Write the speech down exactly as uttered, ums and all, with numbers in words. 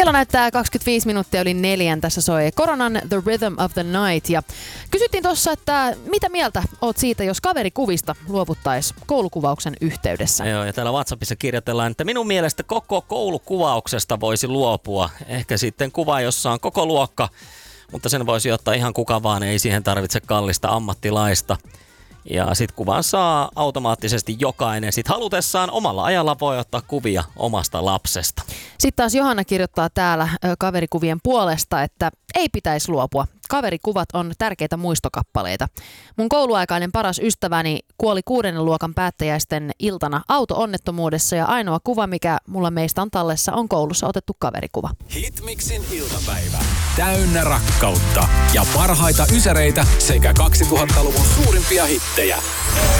Kello näyttää kaksikymmentäviisi minuuttia yli neljän. Tässä soi Koronan The Rhythm of the Night. Ja kysyttiin tuossa, että mitä mieltä oot siitä, jos kaverikuvista luovuttaisiin koulukuvauksen yhteydessä? Joo, ja täällä WhatsAppissa kirjoitellaan, että minun mielestä koko koulukuvauksesta voisi luopua. Ehkä sitten kuva, jossa on koko luokka, mutta sen voisi ottaa ihan kuka vaan, ei siihen tarvitse kallista ammattilaista. Ja sit kuvan saa automaattisesti jokainen. Sit halutessaan omalla ajalla voi ottaa kuvia omasta lapsesta. Sitten taas Johanna kirjoittaa täällä ö, kaverikuvien puolesta, että ei pitäisi luopua. Kaverikuvat on tärkeitä muistokappaleita. Mun kouluaikainen paras ystäväni kuoli kuudennen luokan päättäjäisten iltana auto-onnettomuudessa ja ainoa kuva, mikä mulla meistä on tallessa, on koulussa otettu kaverikuva. Hitmixin iltapäivä. Täynnä rakkautta ja parhaita ysäreitä sekä kaksituhattaluvun suurimpia hittejä.